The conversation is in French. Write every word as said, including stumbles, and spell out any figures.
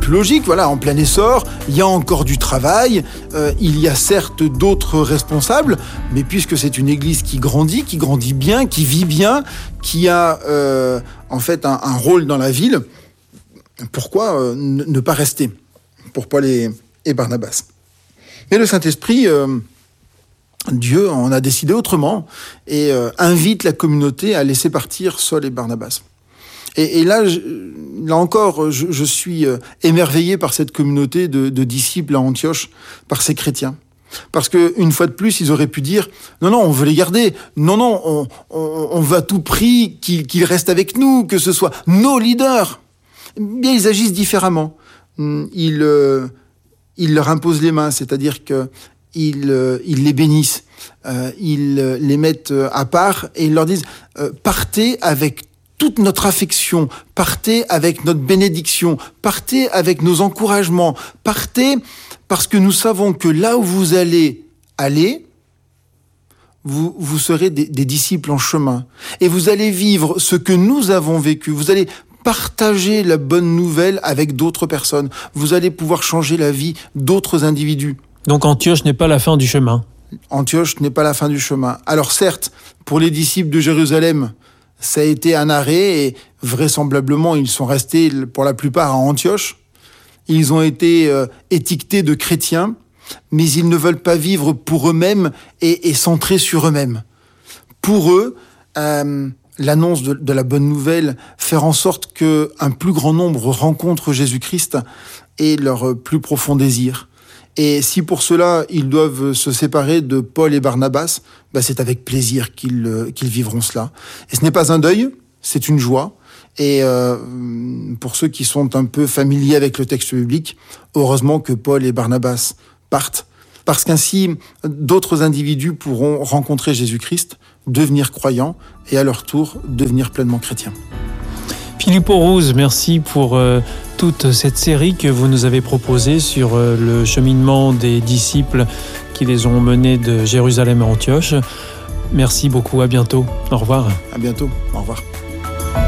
logique, voilà, en plein essor, il y a encore du travail, euh, il y a certes d'autres responsables, mais puisque c'est une église qui grandit, qui grandit bien, qui vit bien, qui a euh, en fait un, un rôle dans la ville, pourquoi euh, ne, ne pas rester pour Paul et, et Barnabas? Mais le Saint-Esprit, euh, Dieu en a décidé autrement et euh, invite la communauté à laisser partir Saul et Barnabas. Et, et là, je, là encore, je, je suis émerveillé par cette communauté de, de disciples à Antioche, par ces chrétiens. Parce que une fois de plus, ils auraient pu dire « Non, non, on veut les garder. Non, non, on, on, on veut à tout prix qu'ils, qu'ils restent avec nous, que ce soit nos leaders. » Bien, ils agissent différemment. Ils, euh, ils leur imposent les mains, c'est-à-dire qu'ils euh, ils les bénissent. Euh, ils les mettent à part et ils leur disent euh, « Partez avec toute notre affection, partez avec notre bénédiction, partez avec nos encouragements, partez parce que nous savons que là où vous allez aller, vous, vous serez des, des disciples en chemin. Et vous allez vivre ce que nous avons vécu. Vous allez partager la bonne nouvelle avec d'autres personnes. Vous allez pouvoir changer la vie d'autres individus. » Donc Antioche n'est pas la fin du chemin. Antioche n'est pas la fin du chemin. Alors certes, pour les disciples de Jérusalem, ça a été un arrêt et vraisemblablement, ils sont restés pour la plupart à Antioche. Ils ont été euh, étiquetés de chrétiens, mais ils ne veulent pas vivre pour eux-mêmes et, et centrés sur eux-mêmes. Pour eux, euh, l'annonce de, de la bonne nouvelle, faire en sorte qu'un plus grand nombre rencontre Jésus-Christ est leur plus profond désir. Et si pour cela, ils doivent se séparer de Paul et Barnabas, bah c'est avec plaisir qu'ils, euh, qu'ils vivront cela. Et ce n'est pas un deuil, c'est une joie. Et euh, pour ceux qui sont un peu familiers avec le texte biblique, heureusement que Paul et Barnabas partent, parce qu'ainsi, d'autres individus pourront rencontrer Jésus-Christ, devenir croyants et à leur tour devenir pleinement chrétiens. Philippe Aurouz, merci pour euh, toute cette série que vous nous avez proposée sur euh, le cheminement des disciples qui les ont menés de Jérusalem à Antioche. Merci beaucoup, à bientôt. Au revoir. À bientôt, au revoir.